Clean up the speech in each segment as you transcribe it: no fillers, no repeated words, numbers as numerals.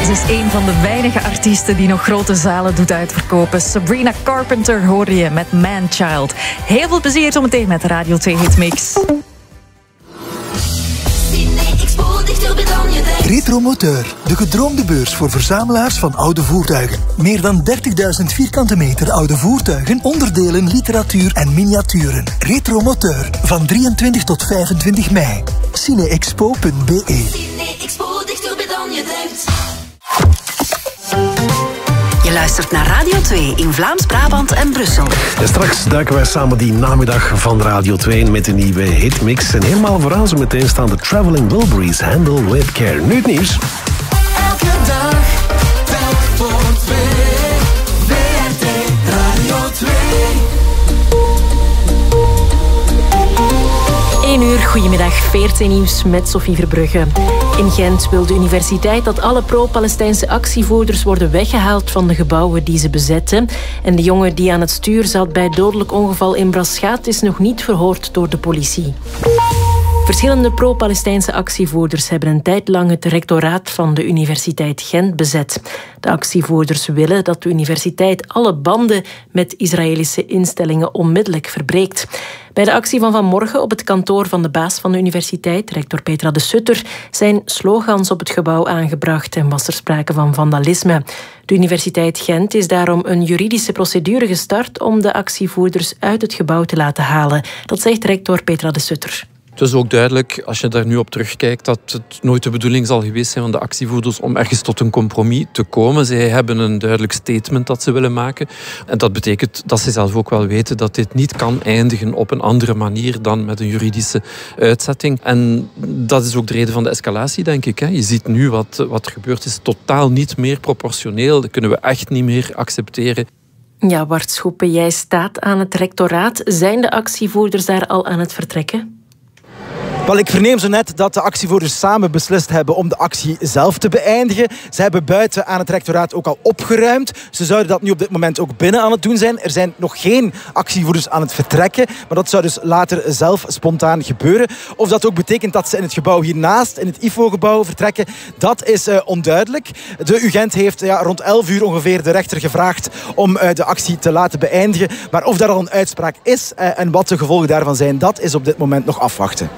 Ze is een van de weinige artiesten die nog grote zalen doet uitverkopen. Sabrina Carpenter hoorde je met Man-Child. Heel veel plezier zometeen met de Radio 2 Hitmix. Retromoteur, de gedroomde beurs voor verzamelaars van oude voertuigen. Meer dan 30.000 vierkante meter oude voertuigen, onderdelen, literatuur en miniaturen. Retromoteur, van 23 tot 25 mei. Cineexpo.be. Je luistert naar Radio 2 in Vlaams-Brabant en Brussel. En straks duiken wij samen die namiddag van Radio 2 met de nieuwe hitmix. En helemaal vooraan zo meteen staan de Traveling Wilburys, Handle with Care. Nu het nieuws. Elke dag, telk voor twee. WRT Radio 2. 1 uur, goedemiddag, 14 nieuws met Sophie Verbrugge. In Gent wil de universiteit dat alle pro-Palestijnse actievoerders worden weggehaald van de gebouwen die ze bezetten. En de jongen die aan het stuur zat bij het dodelijk ongeval in Braschaat is nog niet verhoord door de politie. Verschillende pro-Palestijnse actievoerders hebben een tijd lang het rectoraat van de Universiteit Gent bezet. De actievoerders willen dat de universiteit alle banden met Israëlische instellingen onmiddellijk verbreekt. Bij de actie van vanmorgen op het kantoor van de baas van de universiteit, rector Petra de Sutter, zijn slogans op het gebouw aangebracht en was er sprake van vandalisme. De Universiteit Gent is daarom een juridische procedure gestart om de actievoerders uit het gebouw te laten halen. Dat zegt rector Petra de Sutter. Het is ook duidelijk, als je daar nu op terugkijkt, dat het nooit de bedoeling zal geweest zijn van de actievoerders om ergens tot een compromis te komen. Zij hebben een duidelijk statement dat ze willen maken. En dat betekent dat ze zelf ook wel weten dat dit niet kan eindigen op een andere manier dan met een juridische uitzetting. En dat is ook de reden van de escalatie, denk ik. Je ziet nu wat er gebeurt is totaal niet meer proportioneel. Dat kunnen we echt niet meer accepteren. Ja, Bart Schoepen, jij staat aan het rectoraat. Zijn de actievoerders daar al aan het vertrekken? Wel, ik verneem zo net dat de actievoerders samen beslist hebben om de actie zelf te beëindigen. Ze hebben buiten aan het rectoraat ook al opgeruimd. Ze zouden dat nu op dit moment ook binnen aan het doen zijn. Er zijn nog geen actievoerders aan het vertrekken, maar dat zou dus later zelf spontaan gebeuren. Of dat ook betekent dat ze in het gebouw hiernaast, in het IFO-gebouw, vertrekken, dat is onduidelijk. De UGent heeft rond 11 uur ongeveer de rechter gevraagd om de actie te laten beëindigen. Maar of daar al een uitspraak is en wat de gevolgen daarvan zijn, dat is op dit moment nog afwachten.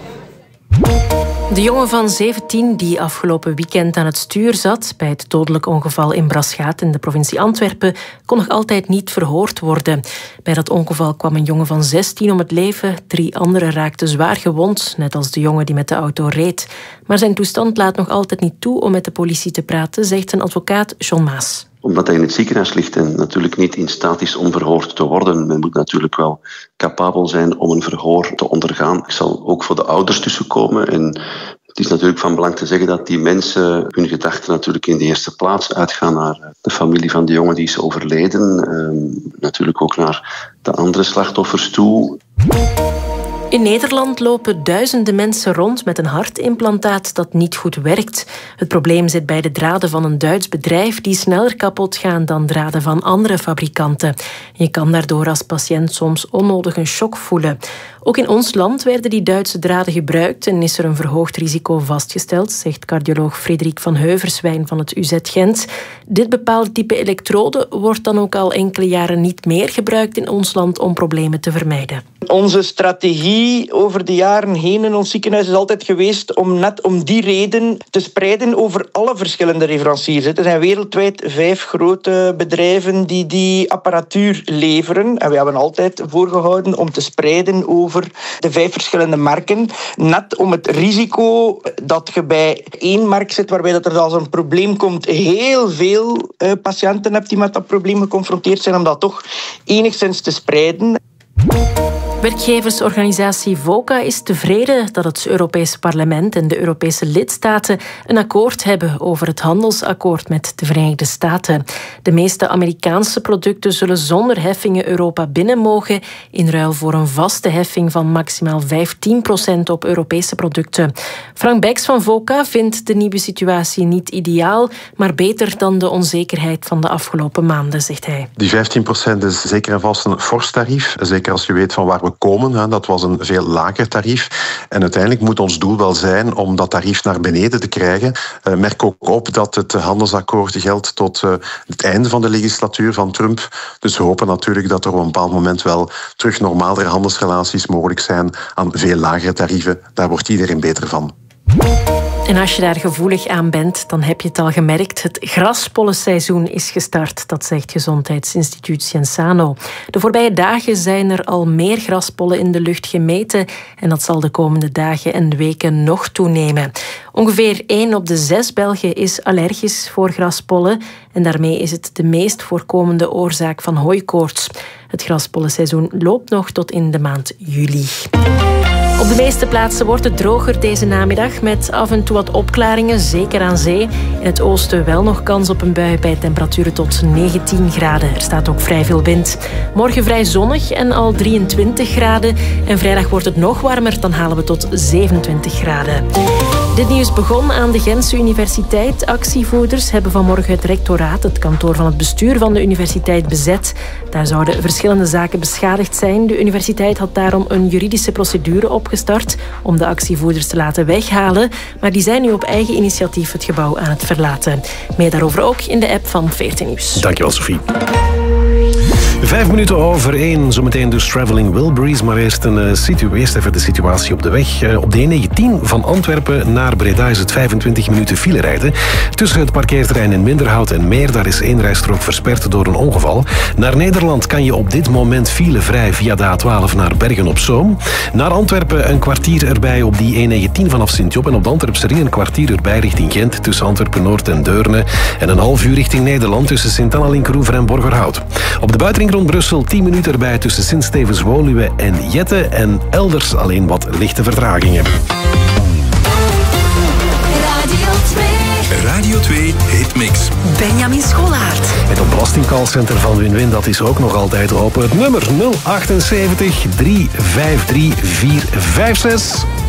De jongen van 17 die afgelopen weekend aan het stuur zat bij het dodelijk ongeval in Braschaat in de provincie Antwerpen kon nog altijd niet verhoord worden. Bij dat ongeval kwam een jongen van 16 om het leven. 3 anderen raakten zwaar gewond, net als de jongen die met de auto reed. Maar zijn toestand laat nog altijd niet toe om met de politie te praten, zegt zijn advocaat John Maas. Omdat hij in het ziekenhuis ligt en natuurlijk niet in staat is om verhoord te worden. Men moet natuurlijk wel capabel zijn om een verhoor te ondergaan. Ik zal ook voor de ouders tussenkomen. En het is natuurlijk van belang te zeggen dat die mensen hun gedachten natuurlijk in de eerste plaats uitgaan naar de familie van de jongen die is overleden. Natuurlijk ook naar de andere slachtoffers toe. In Nederland lopen duizenden mensen rond met een hartimplantaat dat niet goed werkt. Het probleem zit bij de draden van een Duits bedrijf die sneller kapot gaan dan draden van andere fabrikanten. Je kan daardoor als patiënt soms onnodig een shock voelen. Ook in ons land werden die Duitse draden gebruikt en is er een verhoogd risico vastgesteld, zegt cardioloog Frederik van Heuverswijn van het UZ Gent. Dit bepaalde type elektrode wordt dan ook al enkele jaren niet meer gebruikt in ons land om problemen te vermijden. Onze strategie over de jaren heen in ons ziekenhuis is altijd geweest om net om die reden te spreiden over alle verschillende leveranciers. Er zijn wereldwijd 5 grote bedrijven die apparatuur leveren. En we hebben altijd voorgehouden om te spreiden over de 5 verschillende merken. Net om het risico dat je bij 1 merk zit, waarbij dat er als een probleem komt, heel veel patiënten hebt die met dat probleem geconfronteerd zijn, om dat toch enigszins te spreiden. Werkgeversorganisatie VOCA is tevreden dat het Europese parlement en de Europese lidstaten een akkoord hebben over het handelsakkoord met de Verenigde Staten. De meeste Amerikaanse producten zullen zonder heffingen Europa binnen mogen, in ruil voor een vaste heffing van maximaal 15% op Europese producten. Frank Beks van VOCA vindt de nieuwe situatie niet ideaal, maar beter dan de onzekerheid van de afgelopen maanden, zegt hij. Die 15% is zeker en vast een fors tarief, zeker als je weet van waar we komen. Dat was een veel lager tarief. En uiteindelijk moet ons doel wel zijn om dat tarief naar beneden te krijgen. Merk ook op dat het handelsakkoord geldt tot het einde van de legislatuur van Trump. Dus we hopen natuurlijk dat er op een bepaald moment wel terug normaalere handelsrelaties mogelijk zijn aan veel lagere tarieven. Daar wordt iedereen beter van. En als je daar gevoelig aan bent, dan heb je het al gemerkt. Het graspollenseizoen is gestart, dat zegt Gezondheidsinstituut Cienzano. De voorbije dagen zijn er al meer graspollen in de lucht gemeten en dat zal de komende dagen en weken nog toenemen. Ongeveer 1 op de 6 Belgen is allergisch voor graspollen en daarmee is het de meest voorkomende oorzaak van hooikoorts. Het graspollenseizoen loopt nog tot in de maand juli. Op de meeste plaatsen wordt het droger deze namiddag met af en toe wat opklaringen, zeker aan zee. In het oosten wel nog kans op een bui bij temperaturen tot 19 graden. Er staat ook vrij veel wind. Morgen vrij zonnig en al 23 graden. En vrijdag wordt het nog warmer, dan halen we tot 27 graden. Dit nieuws begon aan de Gentse Universiteit. Actievoerders hebben vanmorgen het rectoraat, het kantoor van het bestuur van de universiteit, bezet. Daar zouden verschillende zaken beschadigd zijn. De universiteit had daarom een juridische procedure opgestart om de actievoerders te laten weghalen. Maar die zijn nu op eigen initiatief het gebouw aan het verlaten. Meer daarover ook in de app van VRT Nieuws. Dankjewel, Sophie. 5 minuten over 1, zometeen dus Traveling Wilburys. Maar eerst even de situatie op de weg. Op de E19 van Antwerpen naar Breda is het 25 minuten file rijden. Tussen het parkeerterrein in Minderhout en Meer, daar is 1 rijstrook versperd door een ongeval. Naar Nederland kan je op dit moment filevrij via de A12 naar Bergen-op-Zoom. Naar Antwerpen een kwartier erbij op die E19 vanaf Sint-Job. En op de Antwerpse ring een kwartier erbij richting Gent tussen Antwerpen-Noord en Deurne. En een half uur richting Nederland tussen Sint-Anna, Linkeroever en Borgerhout. Op de buitenring rond Brussel 10 minuten erbij tussen Sint-Stevens-Woluwe en Jette. En elders alleen wat lichte vertragingen. Radio 2 Hitmix. Benjamin Scholaert. Het belastingcallcenter van Win-Win, dat is ook nog altijd open. Het nummer 078 353 456.